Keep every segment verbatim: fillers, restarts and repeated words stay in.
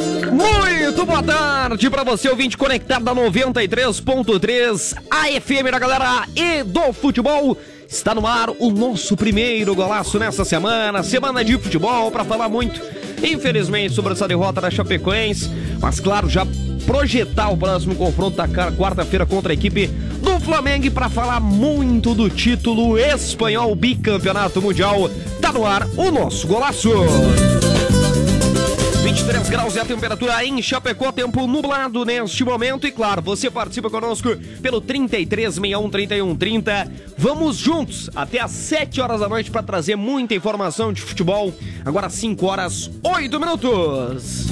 Muito boa tarde pra você, ouvinte conectado da noventa e três ponto três, a F M da galera e do futebol. Está no ar o nosso primeiro golaço nessa semana, semana de futebol, pra falar muito, infelizmente, sobre essa derrota da Chapecoense, mas claro, já projetar o próximo confronto da quarta-feira contra a equipe do Flamengo, para falar muito do título espanhol bicampeonato mundial. Tá no ar o nosso golaço. vinte e três graus é a temperatura em Chapecó, tempo nublado neste momento. E claro, você participa conosco pelo trinta e três, sessenta e um, trinta e um, trinta. Vamos juntos até às sete horas da noite para trazer muita informação de futebol. Agora cinco horas, oito minutos.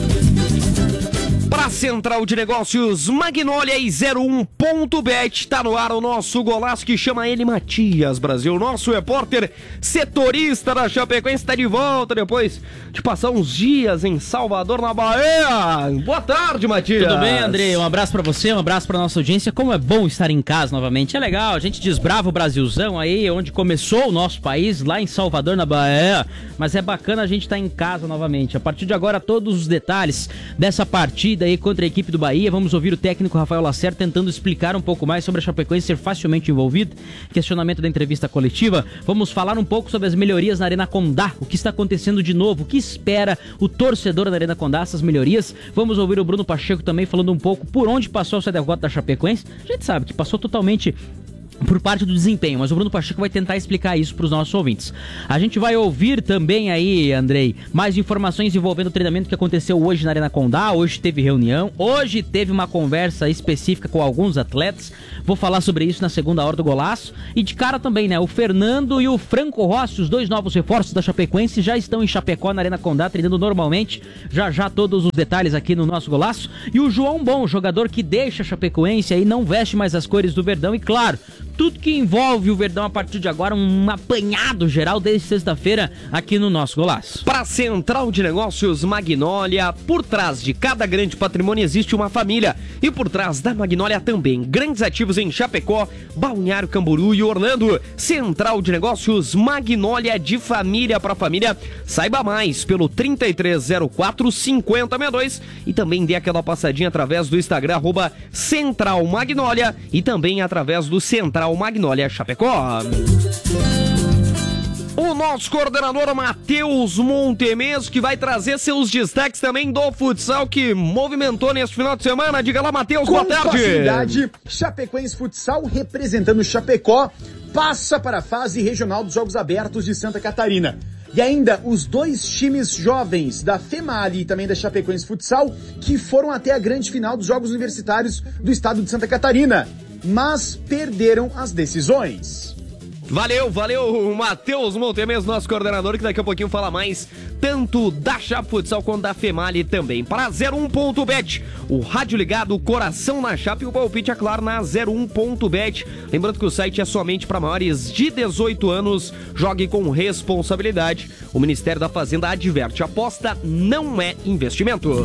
Para a Central de Negócios Magnólia e zero um ponto bet, tá no ar o nosso golaço que chama ele Matias Brasil, nosso repórter setorista da Chapecoense, está de volta depois de passar uns dias em Salvador, na Bahia. Boa tarde, Matias. Tudo bem, André? Um abraço para você, um abraço para nossa audiência. Como é bom estar em casa novamente, é legal, a gente desbrava o Brasilzão aí, onde começou o nosso país, lá em Salvador, na Bahia, mas é bacana a gente estar em casa novamente. A partir de agora, todos os detalhes dessa partida aí contra a equipe do Bahia, vamos ouvir o técnico Rafael Lacerda tentando explicar um pouco mais sobre a Chapecoense ser facilmente envolvida, questionamento da entrevista coletiva. Vamos falar um pouco sobre as melhorias na Arena Condá, o que está acontecendo de novo, o que espera o torcedor na Arena Condá, essas melhorias. Vamos ouvir o Bruno Pacheco também falando um pouco por onde passou essa derrota da Chapecoense. A gente sabe que passou totalmente por parte do desempenho, mas o Bruno Pacheco vai tentar explicar isso para os nossos ouvintes. A gente vai ouvir também aí, Andrei, mais informações envolvendo o treinamento que aconteceu hoje na Arena Condá. Hoje teve reunião, hoje teve uma conversa específica com alguns atletas. Vou falar sobre isso na segunda hora do golaço. E de cara também, né, o Fernando e o Franco Rossi, os dois novos reforços da Chapecoense, já estão em Chapecó, na Arena Condá, treinando normalmente. Já já todos os detalhes aqui no nosso golaço. E o João Bom, jogador que deixa a Chapecoense aí, não veste mais as cores do Verdão. E claro, tudo que envolve o Verdão a partir de agora, um apanhado geral desde sexta-feira aqui no nosso golaço. Para a Central de Negócios Magnólia, por trás de cada grande patrimônio existe uma família. E por trás da Magnólia também, grandes ativos em Chapecó, Balneário Camboriú e Orlando. Central de Negócios Magnólia, de família para família. Saiba mais pelo trinta e três zero quatro, cinquenta sessenta e dois e também dê aquela passadinha através do Instagram, arroba Central Magnólia, e também através do Central Magnólia Chapecó. O nosso coordenador Matheus Montemes, que vai trazer seus destaques também do futsal que movimentou neste final de semana. Diga lá, Matheus, boa tarde. Com facilidade, Chapecoense Futsal, representando Chapecó, passa para a fase regional dos Jogos Abertos de Santa Catarina. E ainda os dois times jovens da FEMALI e também da Chapecoense Futsal, que foram até a grande final dos Jogos Universitários do estado de Santa Catarina, mas perderam as decisões. Valeu, valeu, Matheus Montemes, nosso coordenador, que daqui a pouquinho fala mais tanto da Chape Futsal quanto da FEMALI também. Para zero um ponto bet, o rádio ligado, o coração na Chape, e o palpite, é claro, na zero um ponto bet. Lembrando que o site é somente para maiores de dezoito anos, jogue com responsabilidade. O Ministério da Fazenda adverte, aposta não é investimento.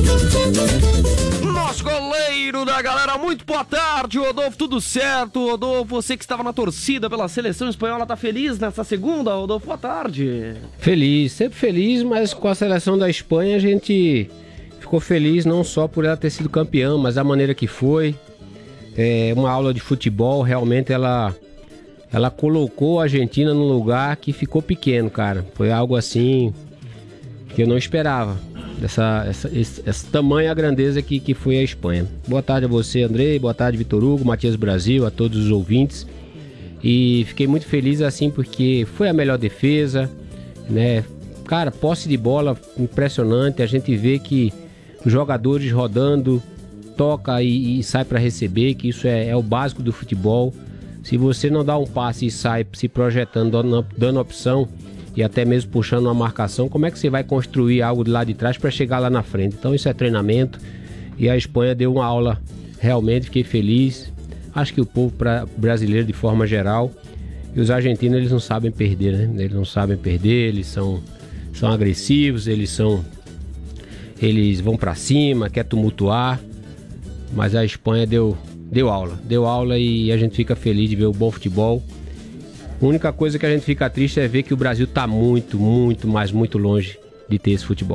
Nosso goleiro da galera, muito boa tarde, Rodolfo, tudo certo? Rodolfo, você que estava na torcida pela seleção espanhola, tá feliz nessa segunda, Rodolfo? Boa tarde. Feliz, sempre feliz, mas com a seleção da Espanha a gente ficou feliz não só por ela ter sido campeã, mas a maneira que foi. É uma aula de futebol, realmente ela, ela colocou a Argentina num lugar que ficou pequeno, cara. Foi algo assim que eu não esperava. Essa, essa, esse, essa tamanha grandeza que, que foi a Espanha. Boa tarde a você, Andrei, boa tarde, Vitor Hugo, Matias Brasil, a todos os ouvintes. E fiquei muito feliz assim porque foi a melhor defesa, né? Cara, posse de bola impressionante, a gente vê que os jogadores rodando, toca e, e sai para receber, que isso é, é o básico do futebol. Se você não dá um passe e sai se projetando, dando, dando opção e até mesmo puxando uma marcação, como é que você vai construir algo de lá de trás para chegar lá na frente? Então isso é treinamento, e a Espanha deu uma aula, realmente fiquei feliz. Acho que o povo pra, brasileiro de forma geral, e os argentinos, eles não sabem perder, né? Eles não sabem perder, eles são, são agressivos, eles são eles vão para cima, quer tumultuar, mas a Espanha deu, deu aula, deu aula e a gente fica feliz de ver o bom futebol. A única coisa que a gente fica triste é ver que o Brasil está muito, muito, mas muito longe de ter esse futebol.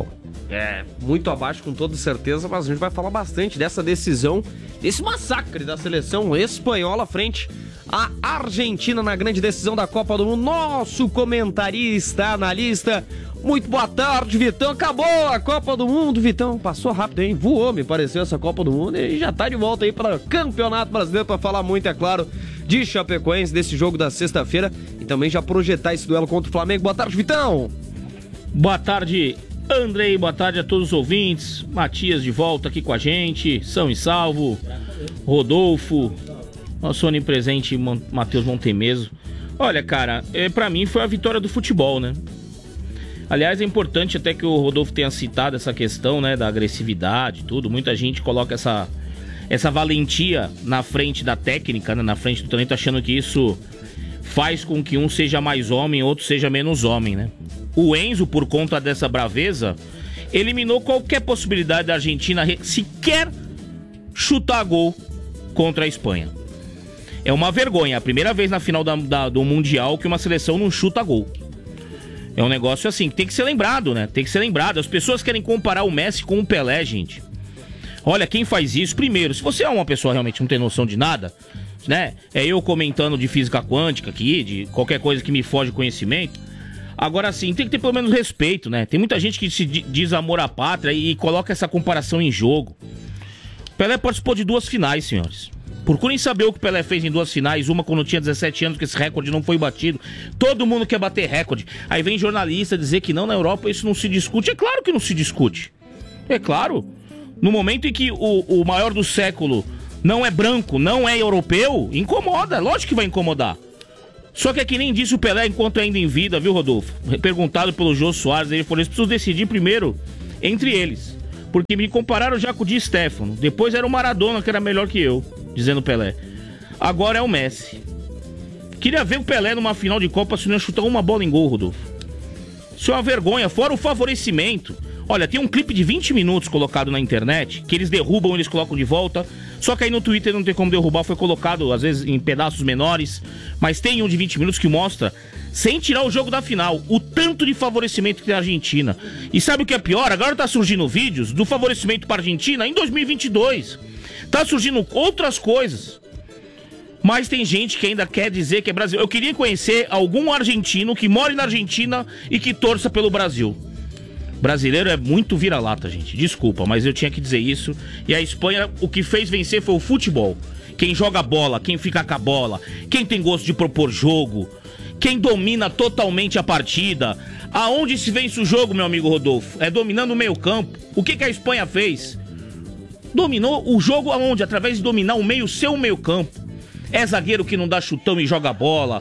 É, muito abaixo com toda certeza, mas a gente vai falar bastante dessa decisão, desse massacre da seleção espanhola frente à Argentina na grande decisão da Copa do Mundo. Nosso comentarista, analista, muito boa tarde, Vitão. Acabou a Copa do Mundo, Vitão. Passou rápido, hein? Voou, me pareceu, essa Copa do Mundo, e já tá de volta aí para o Campeonato Brasileiro para falar muito, é claro, de Chapecoense, desse jogo da sexta-feira, e também já projetar esse duelo contra o Flamengo. Boa tarde, Vitão. Boa tarde, Andrei, boa tarde a todos os ouvintes. Matias de volta aqui com a gente, são e salvo. Rodolfo, nosso onipresente Matheus Montemeso. Olha, cara, é, pra mim foi a vitória do futebol, né? Aliás, é importante até que o Rodolfo tenha citado essa questão, né, da agressividade e tudo. Muita gente coloca essa, essa valentia na frente da técnica, né, na frente do talento, achando que isso faz com que um seja mais homem e outro seja menos homem, né? O Enzo, por conta dessa braveza, eliminou qualquer possibilidade da Argentina sequer chutar gol contra a Espanha. É uma vergonha, a primeira vez na final da, da, do Mundial que uma seleção não chuta gol. É um negócio assim, que tem que ser lembrado, né? Tem que ser lembrado. As pessoas querem comparar o Messi com o Pelé, gente. Olha, quem faz isso, primeiro, se você é uma pessoa realmente não tem noção de nada, né? É eu comentando de física quântica aqui, de qualquer coisa que me foge conhecimento. Agora sim, tem que ter pelo menos respeito, né? Tem muita gente que se diz amor à pátria e coloca essa comparação em jogo. Pelé participou de duas finais, senhores. Procurem saber o que o Pelé fez em duas finais, uma quando tinha dezessete anos, que esse recorde não foi batido. Todo mundo quer bater recorde. Aí vem jornalista dizer que não, na Europa isso não se discute. É claro que não se discute. É claro. No momento em que o, o maior do século não é branco, não é europeu, incomoda. Lógico que vai incomodar. Só que é que nem disse o Pelé enquanto ainda em vida, viu, Rodolfo? Perguntado pelo Jô Soares, ele falou, eles precisam decidir primeiro entre eles. Porque me compararam já com o Di Stéfano. Depois era o Maradona que era melhor que eu, dizendo o Pelé. Agora é o Messi. Queria ver o Pelé numa final de Copa se não ia chutar uma bola em gol, Rodolfo. Isso é uma vergonha, fora o favorecimento. Olha, tem um clipe de vinte minutos colocado na internet, que eles derrubam, eles colocam de volta. Só que aí no Twitter não tem como derrubar, foi colocado às vezes em pedaços menores. Mas tem um de vinte minutos que mostra, sem tirar o jogo da final, o tanto de favorecimento que tem a Argentina. E sabe o que é pior? Agora tá surgindo vídeos do favorecimento para a Argentina em dois mil e vinte e dois. Tá surgindo outras coisas. Mas tem gente que ainda quer dizer que é Brasil. Eu queria conhecer algum argentino que mora na Argentina e que torça pelo Brasil. Brasileiro é muito vira-lata, gente. Desculpa, mas eu tinha que dizer isso. E a Espanha, o que fez vencer foi o futebol. Quem joga bola, quem fica com a bola, quem tem gosto de propor jogo, quem domina totalmente a partida. Aonde se vence o jogo, meu amigo Rodolfo? É dominando o meio campo. O que, que a Espanha fez? Dominou o jogo aonde? Através de dominar o meio, seu meio campo. É zagueiro que não dá chutão e joga bola.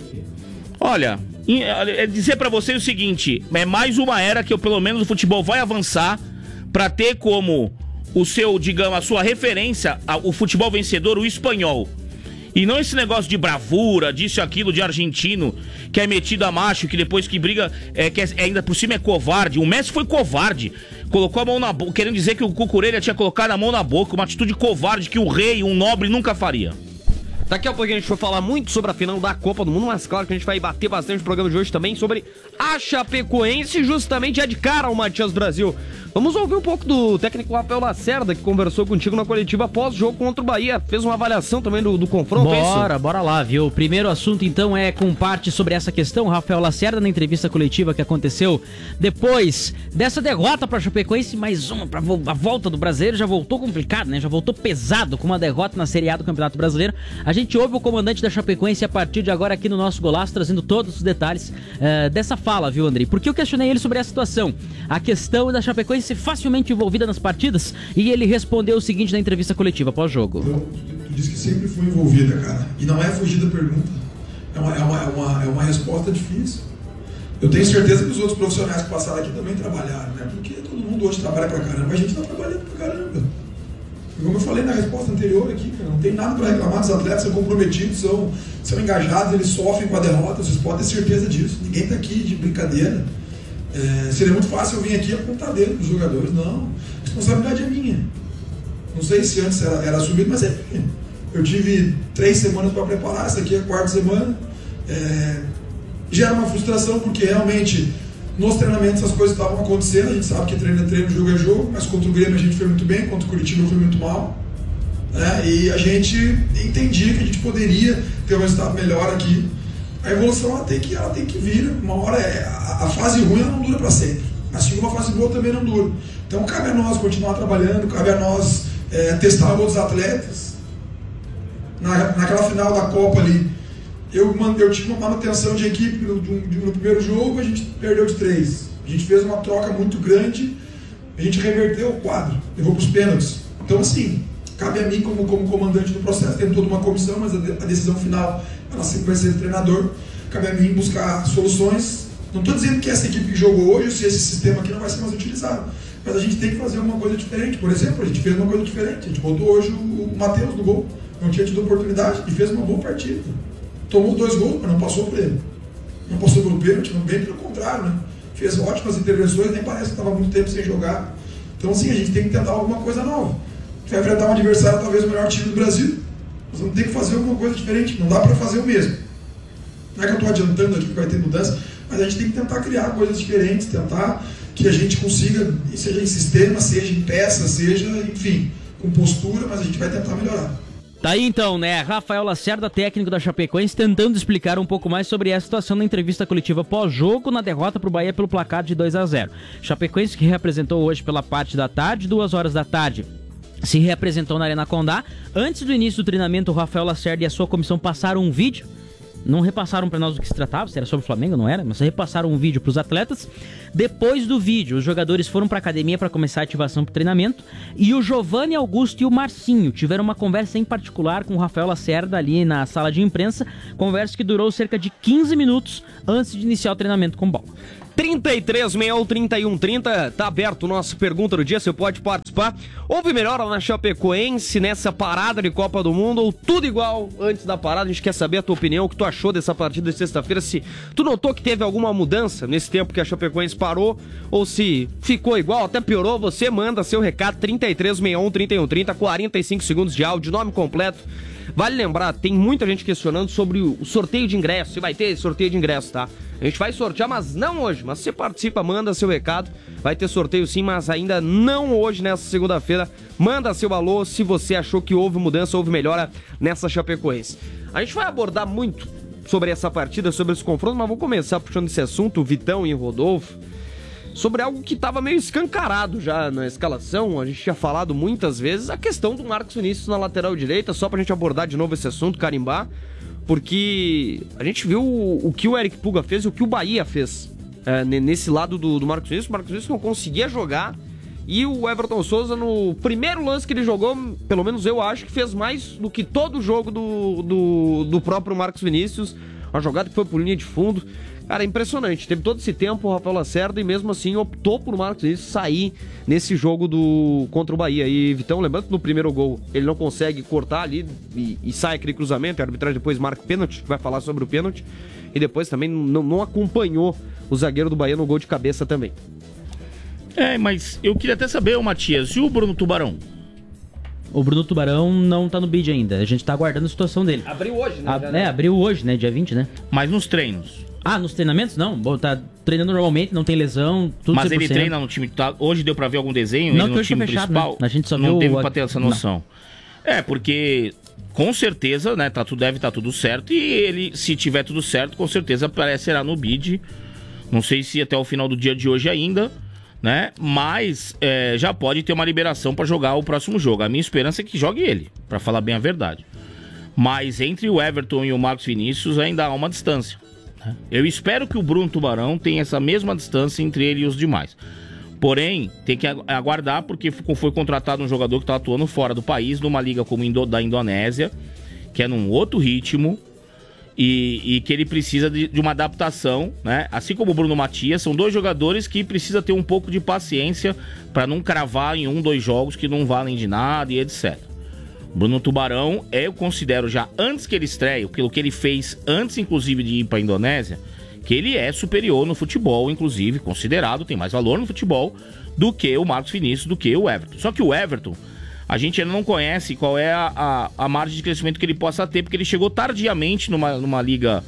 Olha, é dizer pra vocês o seguinte, é mais uma era que eu, pelo menos o futebol vai avançar pra ter como o seu, digamos, a sua referência, o futebol vencedor, o espanhol. E não esse negócio de bravura, disso e aquilo, de argentino, que é metido a macho, que depois que briga, é, que é, ainda por cima é covarde. O Messi foi covarde, colocou a mão na boca, querendo dizer que o Cucurella tinha colocado a mão na boca, uma atitude covarde que o rei, um nobre, nunca faria. Daqui a pouquinho a gente vai falar muito sobre a final da Copa do Mundo, mas claro que a gente vai bater bastante no programa de hoje também sobre a Chapecoense, justamente é de cara ao Matias Brasil. Vamos ouvir um pouco do técnico Rafael Lacerda, que conversou contigo na coletiva após o jogo contra o Bahia. Fez uma avaliação também do, do confronto, bora, é isso? Bora, bora lá, viu? O primeiro assunto, então, é com parte sobre essa questão. Rafael Lacerda, na entrevista coletiva que aconteceu depois dessa derrota para a Chapecoense, mais uma para a volta do brasileiro. Já voltou complicado, né? Já voltou pesado com uma derrota na Série A do Campeonato Brasileiro. A gente ouve o comandante da Chapecoense a partir de agora aqui no nosso Golaço, trazendo todos os detalhes uh, dessa fala, viu, Andrei? Porque eu questionei ele sobre essa situação. A questão da Chapecoense facilmente envolvida nas partidas, e ele respondeu o seguinte na entrevista coletiva pós-jogo. Tu disse que sempre foi envolvida, cara. E não é fugir da pergunta. É uma, é uma, é uma, é uma resposta difícil. Eu tenho certeza que os outros profissionais que passaram aqui também trabalharam, né? Porque todo mundo hoje trabalha pra caramba, a gente tá trabalhando pra caramba. Como eu falei na resposta anterior aqui, cara, não tem nada para reclamar dos atletas, são comprometidos, são, são engajados, eles sofrem com a derrota, vocês podem ter certeza disso. Ninguém está aqui de brincadeira. É, seria muito fácil eu vir aqui apontar dedo para os jogadores. Não, a responsabilidade é minha. Não sei se antes era, era assumido, mas é minha. Eu tive três semanas para preparar, essa aqui é a quarta semana. É, gera uma frustração porque realmente Nos treinamentos as coisas estavam acontecendo, a gente sabe que treino é treino, jogo é jogo, mas contra o Grêmio a gente foi muito bem, contra o Curitiba foi muito mal. Né? E a gente entendia que a gente poderia ter um resultado melhor aqui. A evolução ela tem que, ela tem que vir, uma hora é, a, a fase ruim ela não dura para sempre, assim como a fase boa também não dura. Então cabe a nós continuar trabalhando, cabe a nós é, testar outros atletas. Na, naquela final da Copa ali, eu, eu tive uma manutenção de equipe no, no, no primeiro jogo, a gente perdeu de três. A gente fez uma troca muito grande, a gente reverteu o quadro, levou para os pênaltis. Então assim, cabe a mim como, como comandante do processo, tem toda uma comissão, mas a, a decisão final ela sempre vai ser do treinador. Cabe a mim buscar soluções. Não estou dizendo que essa equipe que jogou hoje, se esse sistema aqui não vai ser mais utilizado, mas a gente tem que fazer alguma coisa diferente. Por exemplo, a gente fez uma coisa diferente, a gente botou hoje o, o Matheus no gol, não tinha tido oportunidade e fez uma boa partida. Tomou dois gols, mas não passou por ele. Não passou pelo pênalti, bem pelo contrário, né? Fez ótimas intervenções, nem parece que estava muito tempo sem jogar. Então assim, a gente tem que tentar alguma coisa nova. A gente vai enfrentar um adversário, talvez o melhor time do Brasil. Nós vamos ter que fazer alguma coisa diferente, não dá para fazer o mesmo. Não é que eu estou adiantando aqui que vai ter mudança, mas a gente tem que tentar criar coisas diferentes, tentar que a gente consiga, seja em sistema, seja em peça, seja, enfim, com postura, mas a gente vai tentar melhorar. Tá aí então, né? Rafael Lacerda, técnico da Chapecoense, tentando explicar um pouco mais sobre essa situação na entrevista coletiva pós-jogo na derrota pro Bahia pelo placar de dois a zero. Chapecoense que reapresentou hoje pela parte da tarde, duas horas da tarde. Se reapresentou na Arena Condá. Antes do início do treinamento, o Rafael Lacerda e a sua comissão passaram um vídeo. Não repassaram para nós o que se tratava, se era sobre o Flamengo, não era, mas repassaram um vídeo para os atletas. Depois do vídeo, os jogadores foram para a academia para começar a ativação para o treinamento. E o Giovanni Augusto e o Marcinho tiveram uma conversa em particular com o Rafael Lacerda ali na sala de imprensa. Conversa que durou cerca de quinze minutos antes de iniciar o treinamento com bola. trinta e três, sessenta e um, trinta e um, trinta, tá aberto o nosso Pergunta do Dia, você pode participar. Houve melhora na Chapecoense nessa parada de Copa do Mundo ou tudo igual antes da parada? A gente quer saber a tua opinião, o que tu achou dessa partida de sexta-feira, se tu notou que teve alguma mudança nesse tempo que a Chapecoense parou ou se ficou igual, até piorou. Você manda seu recado, trinta e três, sessenta e um, trinta e um, trinta, quarenta e cinco segundos de áudio, nome completo. Vale lembrar, tem muita gente questionando sobre o sorteio de ingresso, se vai ter sorteio de ingresso, tá? A gente vai sortear, mas não hoje. Mas você participa, manda seu recado. Vai ter sorteio sim, mas ainda não hoje, nessa segunda-feira. Manda seu alô se você achou que houve mudança, houve melhora nessa Chapecoense. A gente vai abordar muito sobre essa partida, sobre esse confronto, mas vou começar puxando esse assunto, o Vitão e o Rodolfo, sobre algo que estava meio escancarado já na escalação. A gente tinha falado muitas vezes a questão do Marcos Vinícius na lateral direita, só pra gente abordar de novo esse assunto, carimbar, porque a gente viu o, o que o Eric Puga fez e o que o Bahia fez é, nesse lado do, do Marcos Vinícius. O Marcos Vinícius não conseguia jogar e o Everton Souza, no primeiro lance que ele jogou, pelo menos eu acho que fez mais do que todo o jogo do, do, do próprio Marcos Vinícius. Uma jogada que foi por linha de fundo. Cara, é impressionante. Teve todo esse tempo o Rafael Lacerda e mesmo assim optou por Marcos Vinícius sair nesse jogo do contra o Bahia. E Vitão, lembrando que no primeiro gol ele não consegue cortar ali e, e sai aquele cruzamento. A arbitragem depois marca o pênalti, vai falar sobre o pênalti. E depois também não, não acompanhou o zagueiro do Bahia no gol de cabeça também. É, mas eu queria até saber, ô Matias, e o Bruno Tubarão? O Bruno Tubarão não tá no bid ainda. A gente tá aguardando a situação dele. Abriu hoje, né? A, é, abriu hoje, né? Dia vinte, né? Mas nos treinos? Ah, nos treinamentos não. Bom, tá treinando normalmente, não tem lesão, tudo Mas cem por cento. ele treina no time... Tá, hoje deu pra ver algum desenho? Não, ele que no time hoje tá fechado, principal? né? A gente só não viu teve o... pra ter essa noção. Não. É, porque com certeza, né, tá, deve estar tá tudo certo. E ele, se tiver tudo certo, com certeza aparecerá no bid. Não sei se até o final do dia de hoje ainda, né? Mas é, já pode ter uma liberação pra jogar o próximo jogo. A minha esperança é que jogue ele, pra falar bem a verdade. Mas entre o Everton e o Marcos Vinícius ainda há uma distância. Né? Eu espero que o Bruno Tubarão tenha essa mesma distância entre ele e os demais. Porém, tem que aguardar, porque foi contratado um jogador que está atuando fora do país, numa liga como Indo, da Indonésia, que é num outro ritmo, e, e que ele precisa de, de uma adaptação, né? Assim como o Bruno Matias, são dois jogadores que precisam ter um pouco de paciência para não cravar em um, dois jogos que não valem de nada e etcétera. Bruno Tubarão, eu considero já, antes que ele estreie, pelo que ele fez antes, inclusive, de ir para a Indonésia, que ele é superior no futebol, inclusive, considerado, tem mais valor no futebol do que o Marcos Vinícius, do que o Everton. Só que o Everton, a gente ainda não conhece qual é a, a, a margem de crescimento que ele possa ter, porque ele chegou tardiamente numa, numa liga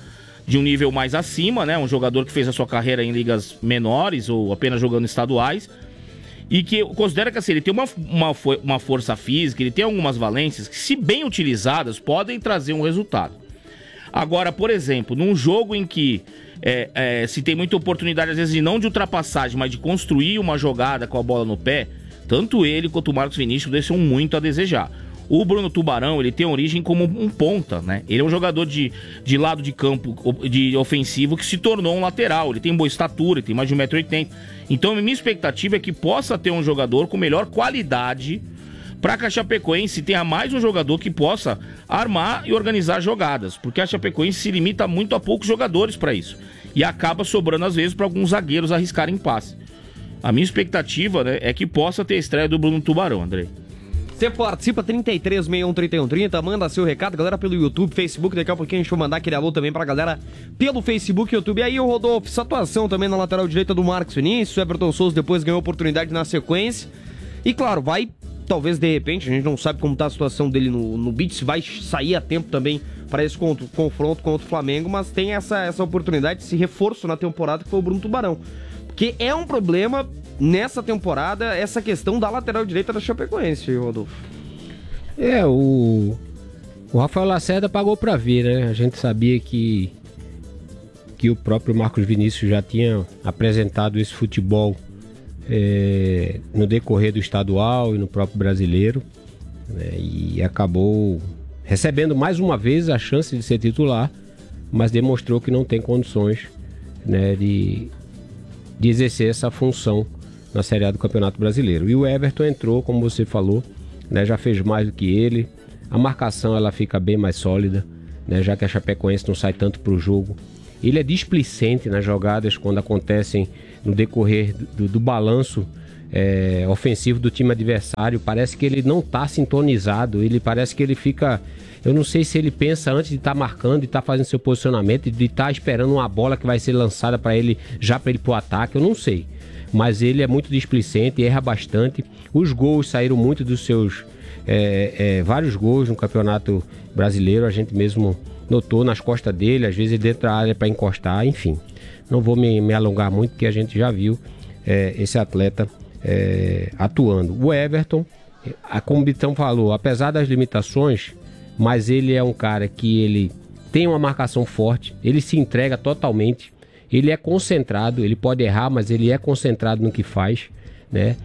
de um nível mais acima, né? Um jogador que fez a sua carreira em ligas menores ou apenas jogando estaduais. E que considera que assim, ele tem uma, uma, uma força física, ele tem algumas valências que, se bem utilizadas, podem trazer um resultado. Agora, por exemplo, num jogo em que é, é, se tem muita oportunidade, às vezes, de não de ultrapassagem, mas de construir uma jogada com a bola no pé, tanto ele quanto o Marcos Vinícius deixam muito a desejar. O Bruno Tubarão, ele tem origem como um ponta, né? Ele é um jogador de, de lado de campo de ofensivo que se tornou um lateral. Ele tem boa estatura, ele tem mais de um metro e oitenta. Então, a minha expectativa é que possa ter um jogador com melhor qualidade para que a Chapecoense tenha mais um jogador que possa armar e organizar jogadas. Porque a Chapecoense se limita muito a poucos jogadores para isso. E acaba sobrando, às vezes, para alguns zagueiros arriscarem passe. A minha expectativa, né, é que possa ter a estreia do Bruno Tubarão, Andrei. Você participa, trinta e três, sessenta e um, trinta e um, trinta, manda seu recado, galera, pelo YouTube, Facebook, daqui a pouquinho a gente vai mandar aquele alô também pra galera pelo Facebook e YouTube. E aí, o Rodolfo, essa atuação também na lateral direita do Marcos Vinícius, o Everton Souza depois ganhou oportunidade na sequência. E claro, vai, talvez de repente, a gente não sabe como tá a situação dele no, no beat, se vai sair a tempo também para esse confronto contra o Flamengo, mas tem essa, essa oportunidade, esse reforço na temporada que foi o Bruno Tubarão. Porque é um problema nessa temporada, essa questão da lateral direita da Chapecoense, Rodolfo. É, o, o Rafael Lacerda pagou pra ver, né? A gente sabia que, que o próprio Marcos Vinícius já tinha apresentado esse futebol é, no decorrer do estadual e no próprio brasileiro, né? E acabou recebendo mais uma vez a chance de ser titular, mas demonstrou que não tem condições, né, de, de exercer essa função na Série A do Campeonato Brasileiro. E o Everton entrou, como você falou, né, já fez mais do que ele. A marcação ela fica bem mais sólida, né, já que a Chapecoense não sai tanto para o jogo. Ele é displicente nas jogadas quando acontecem no decorrer do, do balanço é, ofensivo do time adversário. Parece que ele não está sintonizado, ele parece que ele fica... Eu não sei se ele pensa antes de estar tá marcando, de estar tá fazendo seu posicionamento, de estar tá esperando uma bola que vai ser lançada para ele, já para ele pro ataque, eu não sei. Mas ele é muito displicente, erra bastante. Os gols saíram muito dos seus... É, é, vários gols no Campeonato Brasileiro, a gente mesmo notou nas costas dele, às vezes ele dentro da área para encostar, enfim. Não vou me, me alongar muito, porque a gente já viu é, esse atleta é, atuando. O Everton, como o Bitão falou, apesar das limitações, mas ele é um cara que ele tem uma marcação forte, ele se entrega totalmente, ele é concentrado, ele pode errar, mas ele é concentrado no que faz, né?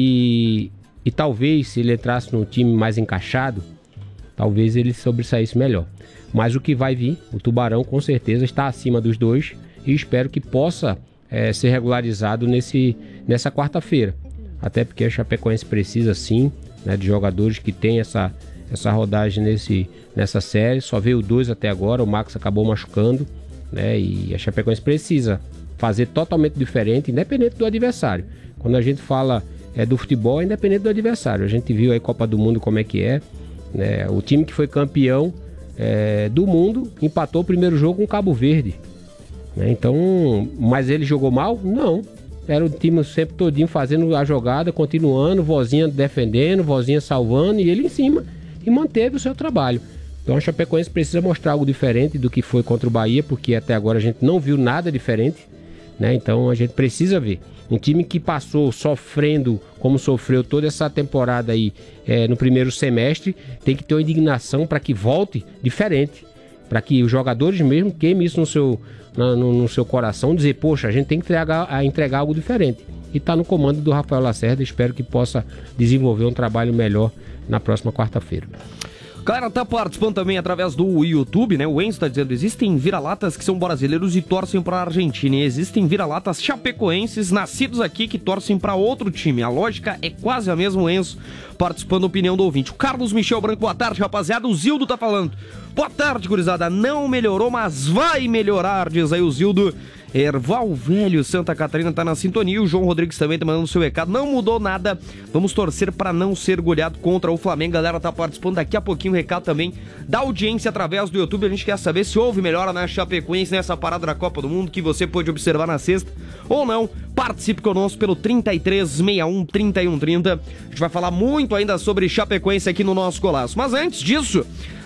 E, e talvez se ele entrasse num time mais encaixado, talvez ele sobressaísse melhor. Mas o que vai vir, o Tubarão com certeza está acima dos dois e espero que possa é, ser regularizado nesse, nessa quarta-feira. Até porque a Chapecoense precisa sim, né, de jogadores que têm essa, essa rodagem nesse, nessa série. Só veio dois até agora, o Max acabou machucando, né, e a Chapecoense precisa fazer totalmente diferente, independente do adversário. Quando a gente fala é, do futebol, é independente do adversário. A gente viu aí Copa do Mundo como é que é, né, o time que foi campeão É, do mundo empatou o primeiro jogo com Cabo Verde, né? Então, mas ele jogou mal? Não, era o time sempre todinho fazendo a jogada, continuando, vozinha defendendo, vozinha salvando e ele em cima e manteve o seu trabalho. Então a Chapecoense precisa mostrar algo diferente do que foi contra o Bahia, porque até agora a gente não viu nada diferente, né? Então a gente precisa ver um time que passou sofrendo como sofreu toda essa temporada aí é, no primeiro semestre, tem que ter uma indignação para que volte diferente, para que os jogadores mesmo queimem isso no seu, na, no, no seu coração, dizer, poxa, a gente tem que entregar, a entregar algo diferente. E está no comando do Rafael Lacerda, espero que possa desenvolver um trabalho melhor na próxima quarta-feira. Galera, tá participando também através do YouTube, né? O Enzo tá dizendo, existem vira-latas que são brasileiros e torcem pra Argentina. E existem vira-latas chapecoenses nascidos aqui que torcem pra outro time. A lógica é quase a mesma, o Enzo participando da opinião do ouvinte. O Carlos Michel Branco, boa tarde, rapaziada. O Zildo tá falando. Boa tarde, gurizada. Não melhorou, mas vai melhorar, diz aí o Zildo. Erval Velho, Santa Catarina tá na sintonia. O João Rodrigues também tá mandando seu recado. Não mudou nada. Vamos torcer pra não ser goleado contra o Flamengo. Galera tá participando daqui a pouquinho. O recado também da audiência através do YouTube. A gente quer saber se houve melhora na Chapecoense nessa parada da Copa do Mundo que você pôde observar na sexta ou não. Participe conosco pelo trinta e três, sessenta e um, trinta e um, trinta. A gente vai falar muito ainda sobre Chapecoense aqui no nosso Golaço. Mas antes disso,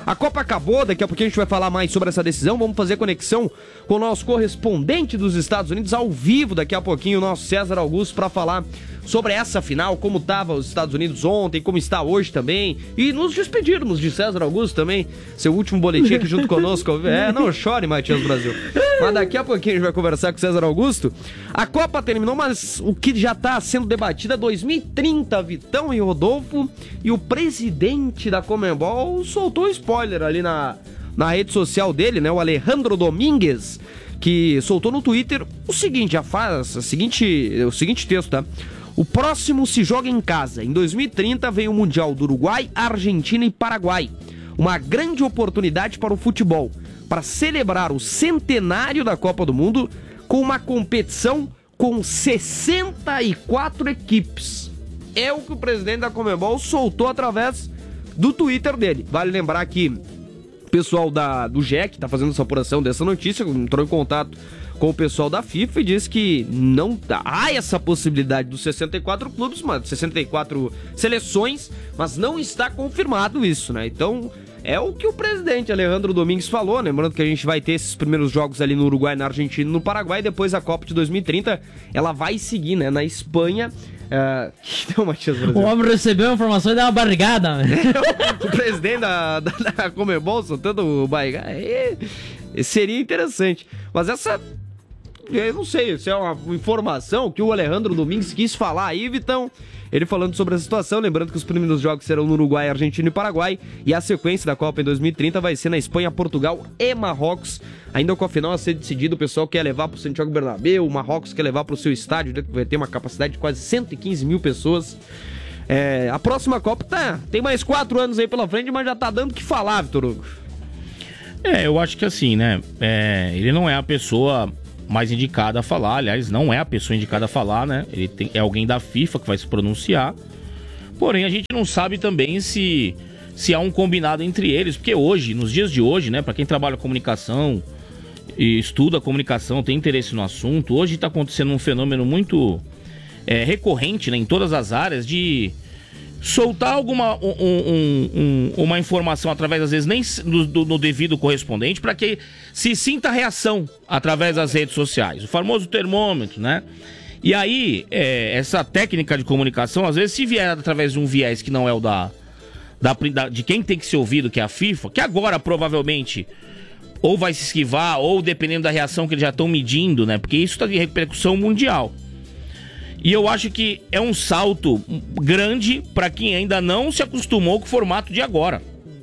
A Copa acabou, daqui a pouquinho a gente vai falar mais sobre essa decisão. Vamos fazer conexão com o nosso correspondente dos Estados Unidos ao vivo, daqui a pouquinho, o nosso César Augusto, para falar sobre essa final, como estava os Estados Unidos ontem, como está hoje também. E nos despedirmos de César Augusto também, seu último boletim aqui junto conosco. É, não chore, Matias Brasil. Mas daqui a pouquinho a gente vai conversar com o César Augusto. A Copa terminou, mas o que já está sendo debatido é dois mil e trinta, Vitão e Rodolfo. E o presidente da Conmebol soltou spoiler ali na, na rede social dele, né? O Alejandro Domingues, que soltou no Twitter o seguinte, já faz a seguinte, o seguinte texto, tá? O próximo se joga em casa. Em dois mil e trinta vem o Mundial do Uruguai, Argentina e Paraguai. Uma grande oportunidade para o futebol, para celebrar o centenário da Copa do Mundo com uma competição com sessenta e quatro equipes. É o que o presidente da Conmebol soltou através do Twitter dele. Vale lembrar que o pessoal da, do G E C, que está fazendo essa apuração dessa notícia, entrou em contato com o pessoal da FIFA e disse que não há essa possibilidade dos sessenta e quatro clubes, mas sessenta e quatro seleções, mas não está confirmado isso, né? Então, é o que o presidente Alejandro Domingues falou, lembrando que a gente vai ter esses primeiros jogos ali no Uruguai, na Argentina e no Paraguai, depois a Copa de dois mil e trinta, ela vai seguir, né, na Espanha. Uh, então, Matias Brasil. O homem recebeu a informação e deu uma barrigada. o, o presidente da, da, da Conmebol soltando o barrigada, é, seria interessante. Mas essa, eu não sei se é uma informação que o Alejandro Domingues quis falar aí, Vitão. Ele falando sobre a situação, lembrando que os primeiros jogos serão no Uruguai, Argentina e Paraguai, e a sequência da Copa em dois mil e trinta vai ser na Espanha, Portugal e Marrocos, ainda com a final a ser decidido. O pessoal quer levar para o Santiago Bernabéu, o Marrocos quer levar para o seu estádio, que vai ter uma capacidade de quase cento e quinze mil pessoas. É, a próxima Copa tá, tem mais quatro anos aí pela frente, mas já tá dando o que falar, Vitor Hugo. É, eu acho que assim, né, é, ele não é a pessoa mais indicada a falar, aliás, não é a pessoa indicada a falar, né? Ele tem, é alguém da FIFA que vai se pronunciar. Porém, a gente não sabe também se, se há um combinado entre eles, porque hoje, nos dias de hoje, né, para quem trabalha comunicação e estuda comunicação, tem interesse no assunto, hoje está acontecendo um fenômeno muito é, recorrente, né, em todas as áreas, de soltar alguma um, um, um, uma informação através, às vezes, nem do, do, no devido correspondente, para que se sinta reação através das redes sociais. O famoso termômetro, né? E aí, é, essa técnica de comunicação, às vezes, se vier através de um viés que não é o da, da, da de quem tem que ser ouvido, que é a FIFA, que agora, provavelmente, ou vai se esquivar, ou dependendo da reação que eles já estão medindo, né? Porque isso está de repercussão mundial. E eu acho que é um salto grande para quem ainda não se acostumou com o formato de agora.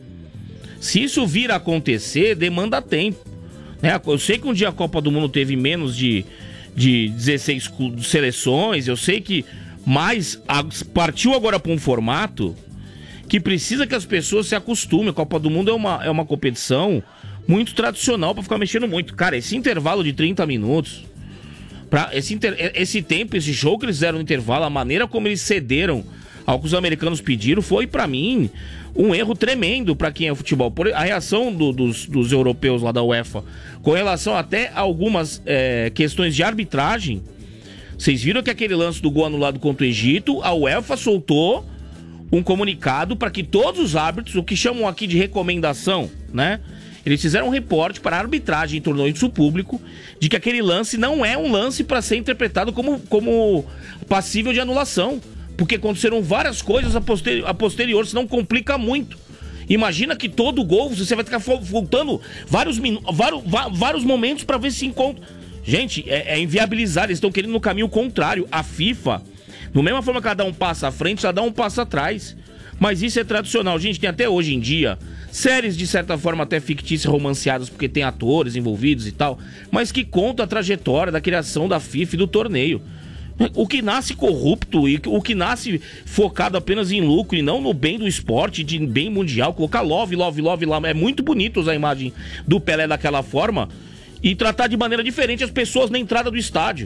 Se isso vir a acontecer, demanda tempo, né? Eu sei que um dia a Copa do Mundo teve menos de, de dezesseis seleções, eu sei que, mas a, partiu agora para um formato que precisa que as pessoas se acostumem. A Copa do Mundo é uma, é uma competição muito tradicional para ficar mexendo muito. Cara, esse intervalo de trinta minutos... Pra esse, inter... esse tempo, esse jogo que eles fizeram no intervalo, a maneira como eles cederam ao que os americanos pediram, foi, pra mim, um erro tremendo pra quem é futebol. Por... A reação do, dos, dos europeus lá da UEFA, com relação até a algumas é, questões de arbitragem, vocês viram que aquele lance do gol anulado contra o Egito, a UEFA soltou um comunicado para que todos os árbitros, o que chamam aqui de recomendação, né? Eles fizeram um reporte para a arbitragem e tornou isso público de que aquele lance não é um lance para ser interpretado como, como passível de anulação. Porque aconteceram várias coisas a, posteri a posterior, senão complica muito. Imagina que todo gol você vai ficar voltando vários, vários, vários momentos para ver se encontra. Gente, é, é inviabilizar, eles estão querendo no caminho contrário. A FIFA, da mesma forma que ela dá um passo à frente, ela dá um passo atrás. Mas isso é tradicional. Gente, tem até hoje em dia séries, de certa forma, até fictícias, romanceadas, porque tem atores envolvidos e tal, mas que contam a trajetória da criação da FIFA e do torneio. O que nasce corrupto e o que nasce focado apenas em lucro e não no bem do esporte, de bem mundial, colocar love, love, love lá. É muito bonito usar a imagem do Pelé daquela forma e tratar de maneira diferente as pessoas na entrada do estádio.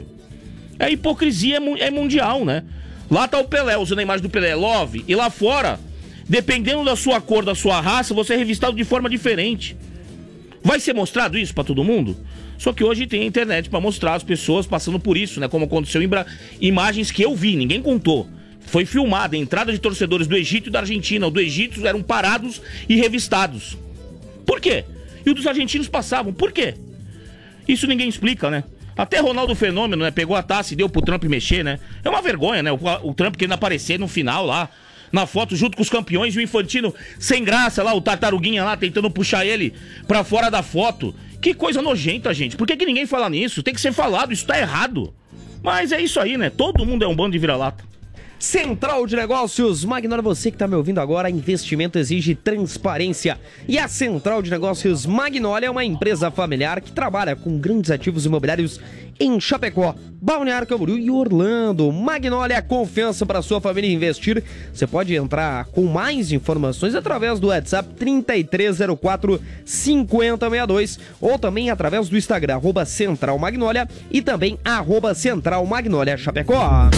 A hipocrisia é mundial, né? Lá tá o Pelé usando a imagem do Pelé, love, e lá fora, dependendo da sua cor, da sua raça, você é revistado de forma diferente. Vai ser mostrado isso pra todo mundo? Só que hoje tem a internet pra mostrar as pessoas passando por isso, né? Como aconteceu em Bra... imagens que eu vi, ninguém contou. Foi filmada a entrada de torcedores do Egito e da Argentina. Os do Egito eram parados e revistados. Por quê? E o dos argentinos passavam. Por quê? Isso ninguém explica, né? Até Ronaldo Fenômeno, né? Pegou a taça e deu pro Trump mexer, né? É uma vergonha, né? O, o Trump querendo aparecer no final lá, na foto junto com os campeões, e o Infantino sem graça lá, o Tartaruguinha lá, tentando puxar ele pra fora da foto. Que coisa nojenta, gente. Por que, que ninguém fala nisso? Tem que ser falado, isso tá errado. Mas é isso aí, né? Todo mundo é um bando de vira-lata. Central de Negócios Magnólia, você que está me ouvindo agora, investimento exige transparência. E a Central de Negócios Magnólia é uma empresa familiar que trabalha com grandes ativos imobiliários em Chapecó, Balneário Camboriú e Orlando. Magnólia, confiança para sua família investir. Você pode entrar com mais informações através do WhatsApp trinta e três zero quatro, cinquenta sessenta e dois ou também através do Instagram, arroba Central Magnólia e também arroba Central Magnólia Chapecó.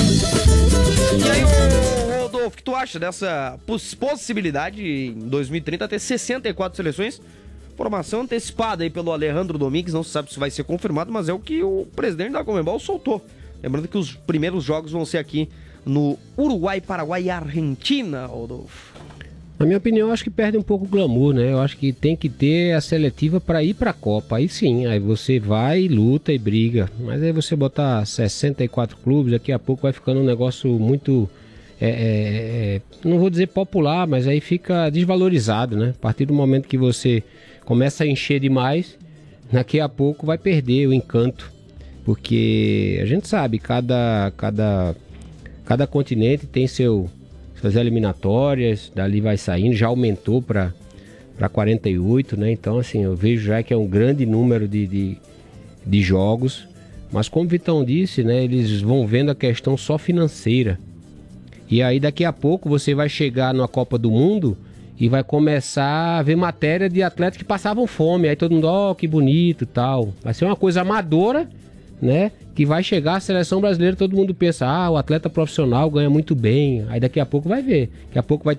E aí, ô, Rodolfo, o que tu acha dessa poss- possibilidade em dois mil e trinta ter sessenta e quatro seleções? Formação antecipada aí pelo Alejandro Domingues, não se sabe se vai ser confirmado, mas é o que o presidente da Conmebol soltou. Lembrando que os primeiros jogos vão ser aqui no Uruguai, Paraguai e Argentina, Rodolfo. Na minha opinião, eu acho que perde um pouco o glamour, né? Eu acho que tem que ter a seletiva para ir para a Copa. Aí sim, aí você vai, luta e briga. Mas aí você botar sessenta e quatro clubes, daqui a pouco vai ficando um negócio muito, é, é, é, não vou dizer popular, mas aí fica desvalorizado, né? A partir do momento que você começa a encher demais, daqui a pouco vai perder o encanto. Porque a gente sabe, cada, cada, cada continente tem seu... suas eliminatórias, dali vai saindo, já aumentou para quarenta e oito, né? Então, assim, eu vejo já que é um grande número de, de, de jogos, mas como o Vitão disse, né? Eles vão vendo a questão só financeira. E aí, daqui a pouco, você vai chegar na Copa do Mundo e vai começar a ver matéria de atletas que passavam fome. Aí todo mundo, ó, oh, que bonito e tal. Vai ser uma coisa amadora, né? Que vai chegar a seleção brasileira, todo mundo pensa, ah, o atleta profissional ganha muito bem. Aí daqui a pouco vai ver. Daqui a pouco vai